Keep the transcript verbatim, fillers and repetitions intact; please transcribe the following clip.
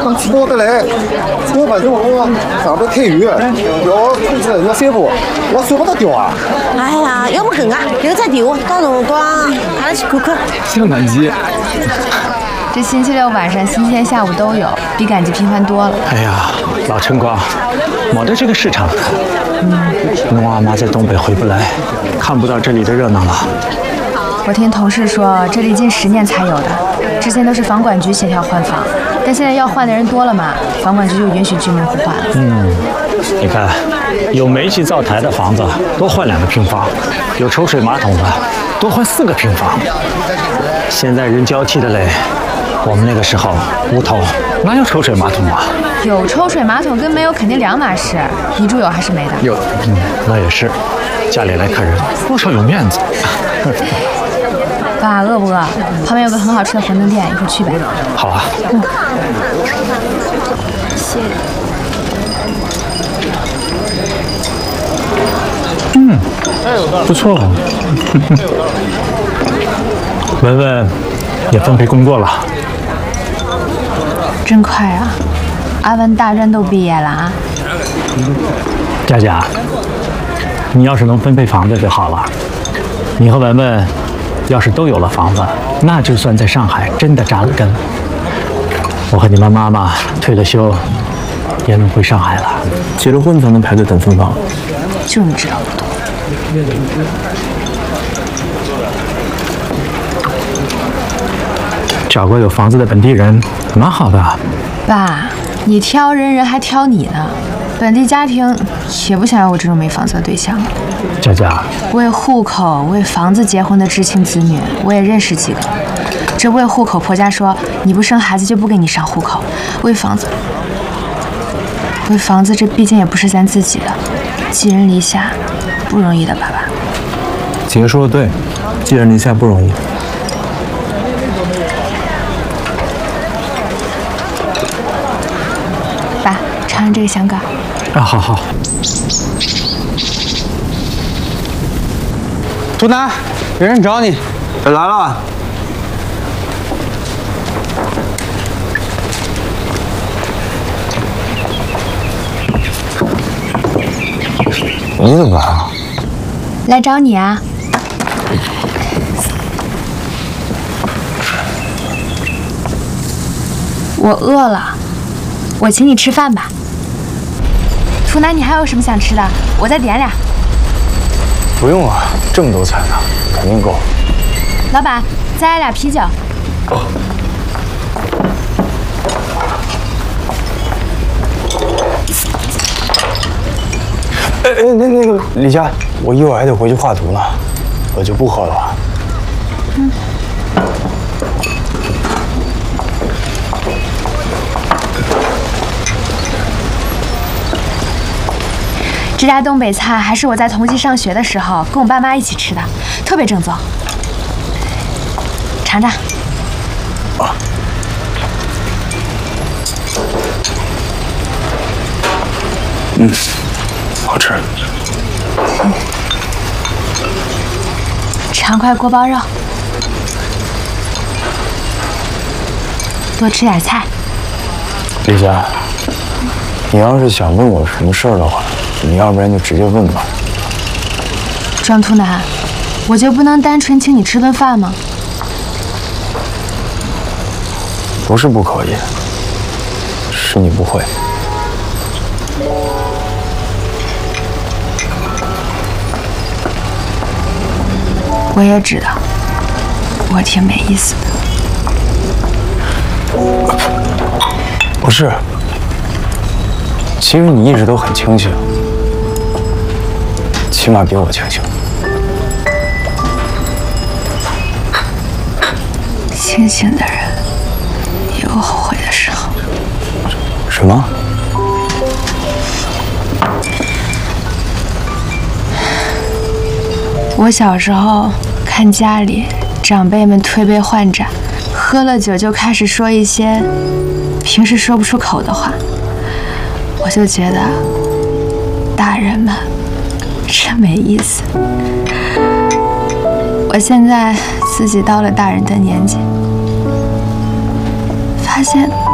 刚错的嘞，我反正我上边太远，要控制人家肺部，我舍不得丢啊。 哎呀，要不跟俺留在丢，到辰光还是去看看。 性感肌。 这星期六晚上、星期天下午都有，比赶集频繁多了。 哎呀，老陈光，没得这个市场。嗯，我阿妈在东北回不来，看不到这里的热闹了。 我听同事说，这里近十年才有的，之前都是房管局协调换房，但现在要换的人多了嘛，房管局就允许居民互换了。 嗯，你看，有煤气灶台的房子多换两个平方，有抽水马桶的多换四个平方。现在人交替的嘞。我们那个时候屋头哪有抽水马桶啊？ 有抽水马桶跟没有肯定两码事。你住有还是没的？ 有，嗯，那也是。家里来客人，多少有面子。 爸，饿不饿？旁边有个很好吃的馄饨店，一会儿去呗。 好啊。 嗯。 谢谢。 嗯，不错。文文也分配工作了。 真快啊！阿文大专都毕业了啊！ 佳佳，你要是能分配房子就好了。你和文文要是都有了房子，那就算在上海真的扎了根。我和你们妈妈退了休，也能回上海了。 结了婚才能排队等分房。 就你知道的多。 找个有房子的本地人，蛮好的。 爸，你挑人，人还挑你呢。本地家庭也不想要我这种没房子的对象。 佳佳， 为户口、为房子结婚的知青子女，我也认识几个。这为户口，婆家说你不生孩子就不给你上户口；为房子，为房子，这毕竟也不是咱自己的，寄人篱下，不容易的，爸爸。 姐说的对，寄人篱下不容易。 爸，尝尝这个香干。 啊，好好。 图南，有人找你。来了。你怎么来了？ 来找你啊。我饿了，我请你吃饭吧。图南，你还有什么想吃的？我再点俩。 不用了，这么多菜呢，肯定够。 老板，再来俩啤酒。 哦。哎哎，那那个李佳，我一会儿还得回去画图呢，我就不喝了。嗯。 这家东北菜还是我在同济上学的时候跟我爸妈一起吃的，特别正宗。尝尝。啊。 嗯，好吃。 嗯。尝块锅包肉，多吃点菜。 李佳，你要是想问我什么事儿的话，你要不然就直接问吧。 庄图南，我就不能单纯请你吃顿饭吗？ 不是不可以，是你不会。 我也知道，我挺没意思的。 不是，其实你一直都很清醒，起码比我清醒。 清醒的人也有后悔的时候。 什么？ 我小时候看家里长辈们推杯换盏，喝了酒就开始说一些平时说不出口的话，我就觉得大人们真没意思。我现在自己到了大人的年纪，发现